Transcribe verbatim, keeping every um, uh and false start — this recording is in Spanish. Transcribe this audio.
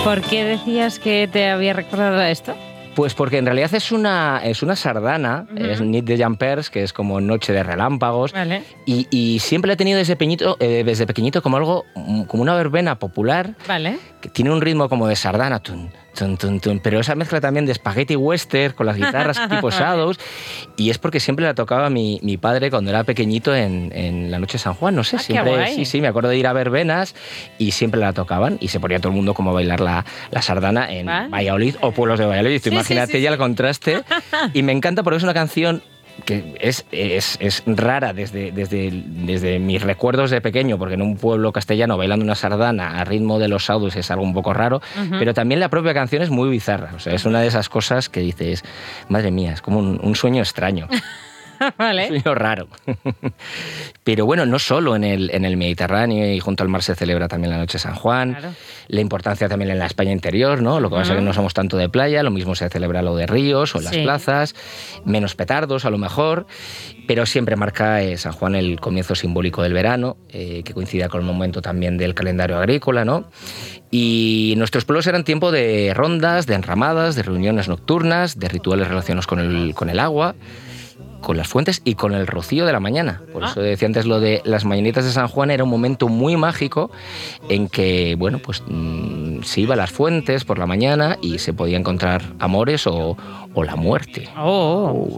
¿Por qué decías que te había recordado a esto? Pues porque en realidad es una, es una sardana, uh-huh. es Nit de Llampers, que es como Noche de Relámpagos, vale. y, y siempre la he tenido desde pequeñito, eh, desde pequeñito como algo, como una verbena popular, vale. que tiene un ritmo como de sardana, tun, tun, tun, tun, pero esa mezcla también de spaghetti western con las guitarras tipo Shadows, y es porque siempre la tocaba mi, mi padre cuando era pequeñito en, en la Noche de San Juan, no sé, ah, siempre, sí, sí, me acuerdo de ir a verbenas y siempre la tocaban y se ponía todo el mundo como a bailar la, la sardana en ¿vale? Valladolid o pueblos de Valladolid, sí, imagínate sí, sí, ya sí. el contraste, y me encanta porque es una canción que es, es, es rara desde, desde, desde mis recuerdos de pequeño, porque en un pueblo castellano bailando una sardana a ritmo de los Shadows es algo un poco raro, uh-huh. pero también la propia canción es muy bizarra, o sea, es una de esas cosas que dices, madre mía, es como un, un sueño extraño. Vale. Un sueño raro. Pero bueno, no solo en el, en el Mediterráneo y junto al mar se celebra también la Noche de San Juan, claro. la importancia también en la España interior, ¿no? Lo que pasa uh-huh. es que no somos tanto de playa, lo mismo se celebra lo de ríos o en las sí. plazas, menos petardos a lo mejor, pero siempre marca eh, San Juan el comienzo simbólico del verano, eh, que coincide con el momento también del calendario agrícola, ¿no? Y nuestros pueblos eran tiempo de rondas, de enramadas, de reuniones nocturnas, de rituales relacionados con el, con el agua, con las fuentes y con el rocío de la mañana. Por eso decía antes lo de las mañanitas de San Juan, era un momento muy mágico en que, bueno, pues mmm, se iba a las fuentes por la mañana y se podía encontrar amores o, o la muerte. Oh.